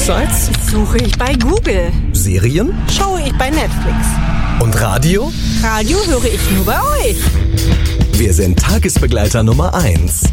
Websites? Suche ich bei Google. Serien? Schaue ich bei Netflix. Und Radio? Radio höre ich nur bei euch. Wir sind Tagesbegleiter Nummer 1.